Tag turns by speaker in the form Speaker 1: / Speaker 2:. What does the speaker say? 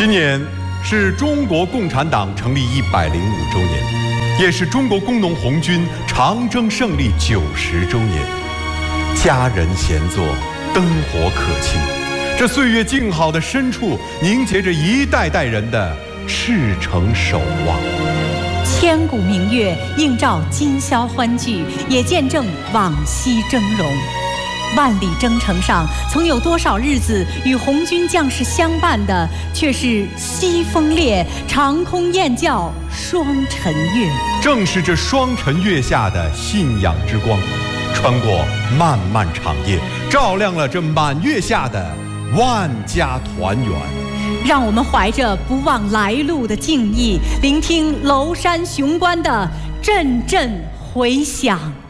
Speaker 1: 今年是中国共产党成立105周年，也是中国工农红军长征胜利90周年。家人闲坐，灯火可亲，这岁月静好的深处，凝结着一代代人的赤诚守望。
Speaker 2: 千古明月映照今宵欢聚，也见证往昔峥嵘。万里征程上，曾有多少日子与红军将士相伴的，却是西风烈，长空雁叫，双晨月。
Speaker 1: 正是这双晨月下的信仰之光，穿过漫漫长夜，照亮了这满月下的万家团圆。
Speaker 2: 让我们怀着不忘来路的敬意，聆听娄山雄关的阵阵回响。